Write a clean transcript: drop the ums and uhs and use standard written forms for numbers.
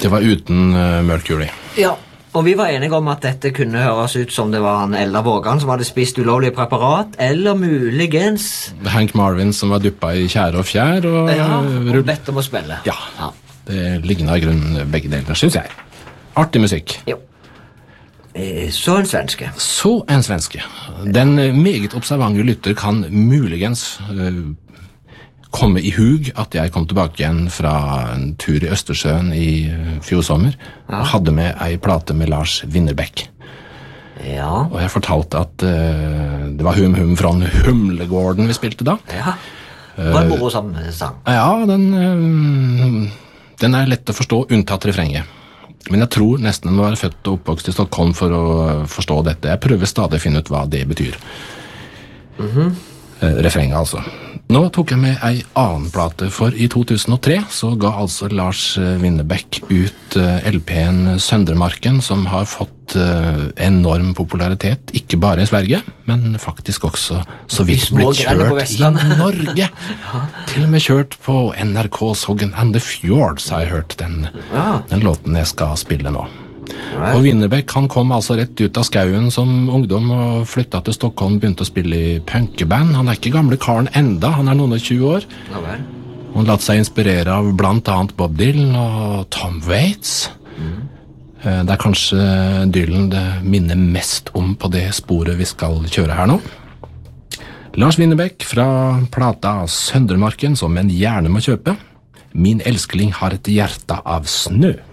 Det var uten Mercury. Ja, og vi var enige om at dette kunne høres ut som det var han Ella Vågan som hadde spist ulovlige preparat, eller muligens Hank Marvin som var dyppet i tjære og fjær. og bedt om å spille. Ja, det ligner i grunnen begge deler, synes jeg. Artig musikk. Jo. Så en svenske. Så en svenske. Den meget observante lytter kan muligens komme i hug at jeg kom tilbake igjen fra en tur i Østersjøen i fjor sommer, og hadde med ei plate med Lars Winnerbäck. Ja. Og jeg fortalte at det var Hum fra Humlegården vi spilte da. Ja. Det var en morsom sang. Ja, den er lett å forstå, unntatt refrenget. Men jeg tror nesten den var født og oppvokst i Stockholm for å forstå dette. Jeg prøver stadig å finne ut hva det betyr. Refrenget altså. Nå tok jeg med ei annen plate, for i 2003 så ga altså Lars Winnerbäck ut LP-en Søndremarken, som har fått enorm popularitet, ikke bare i Sverige, men faktisk også så vidt blitt kjørt i Norge. Til og med kjørt på NRKs Hoggen and the Fjords har jeg hørt den låten jeg skal spille nå. Og Winnerbäck, han kom altså rett ut av skauen som ungdom og flyttet til Stockholm, begynte å spille i punkeband. Han er ikke gamle karen enda, han er noen og 20 år. Han latt seg inspirere av blant annet Bob Dylan og Tom Waits. Det er kanskje Dylan det minner mest om på det sporet vi skal kjøre her nå. Lars Winnerbäck fra plata Søndremarken, som en gjerne må kjøpe. Min elskling har et hjerte av snø.